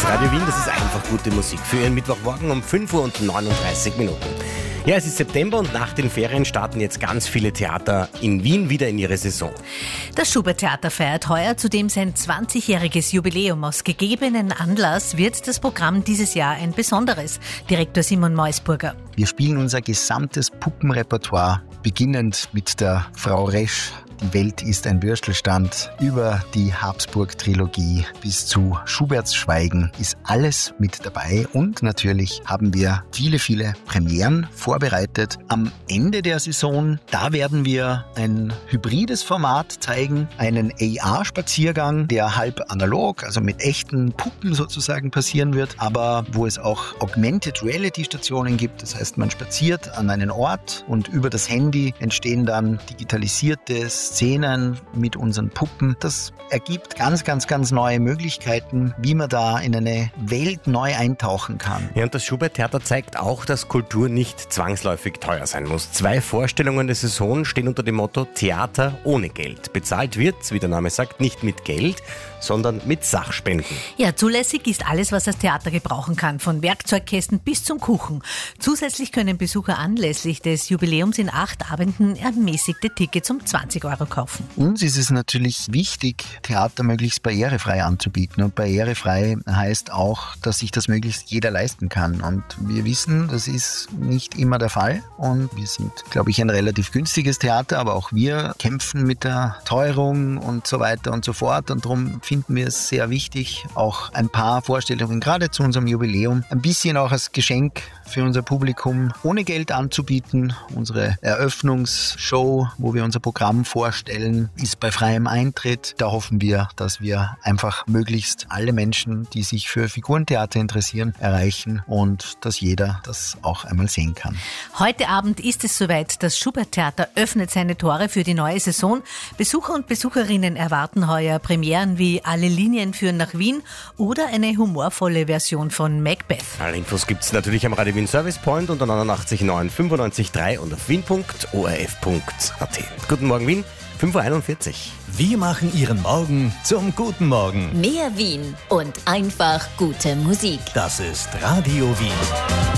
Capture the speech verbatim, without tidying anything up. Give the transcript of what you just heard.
Radio Wien, das ist einfach gute Musik für Ihren Mittwochmorgen um fünf Uhr und neununddreißig Minuten. Ja, es ist September und nach den Ferien starten jetzt ganz viele Theater in Wien wieder in ihre Saison. Das Schubert-Theater feiert heuer zudem sein zwanzigjähriges Jubiläum. Aus gegebenen Anlass wird das Programm dieses Jahr ein besonderes. Direktor Simon Meusburger. Wir spielen unser gesamtes Puppenrepertoire, beginnend mit der Frau Resch. Die Welt ist ein Würstelstand, über die Habsburg-Trilogie bis zu Schuberts Schweigen ist alles mit dabei. Und natürlich haben wir viele, viele Premieren vorbereitet. Am Ende der Saison, da werden wir ein hybrides Format zeigen, einen A R-Spaziergang, der halb analog, also mit echten Puppen sozusagen passieren wird, aber wo es auch Augmented Reality-Stationen gibt. Das heißt, man spaziert an einen Ort und über das Handy entstehen dann digitalisierte Szenen mit unseren Puppen. Das ergibt ganz, ganz, ganz neue Möglichkeiten, wie man da in eine Welt neu eintauchen kann. Ja, und das Schubert-Theater zeigt auch, dass Kultur nicht zwangsläufig teuer sein muss. Zwei Vorstellungen der Saison stehen unter dem Motto Theater ohne Geld. Bezahlt wird, wie der Name sagt, nicht mit Geld, sondern mit Sachspenden. Ja, zulässig ist alles, was das Theater gebrauchen kann, von Werkzeugkästen bis zum Kuchen. Zusätzlich können Besucher anlässlich des Jubiläums in acht Abenden ermäßigte Tickets um zwanzig Euro kaufen. Uns ist es natürlich wichtig, Theater möglichst barrierefrei anzubieten. Und barrierefrei heißt auch, dass sich das möglichst jeder leisten kann. Und wir wissen, das ist nicht immer der Fall. Und wir sind, glaube ich, ein relativ günstiges Theater, aber auch wir kämpfen mit der Teuerung und so weiter und so fort. Und darum finden wir es sehr wichtig, auch ein paar Vorstellungen, gerade zu unserem Jubiläum, ein bisschen auch als Geschenk für unser Publikum ohne Geld anzubieten. Unsere Eröffnungsshow, wo wir unser Programm vorstellen, ist bei freiem Eintritt. Da hoffen wir, dass wir einfach möglichst alle Menschen, die sich für Figurentheater interessieren, erreichen und dass jeder das auch einmal sehen kann. Heute Abend ist es soweit. Das Schubert-Theater öffnet seine Tore für die neue Saison. Besucher und Besucherinnen erwarten heuer Premieren wie Alle Linien führen nach Wien oder eine humorvolle Version von Macbeth. Alle Infos gibt es natürlich am Radio Wien Service Point unter neunundachtzig neun fünfundneunzig drei und auf wien punkt o r f punkt a t. Guten Morgen Wien, fünf Uhr einundvierzig. Wir machen Ihren Morgen zum guten Morgen. Mehr Wien und einfach gute Musik. Das ist Radio Wien.